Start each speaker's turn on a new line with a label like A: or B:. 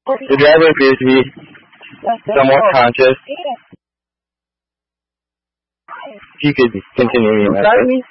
A: The driver appears to be somewhat conscious. If you could continue your message.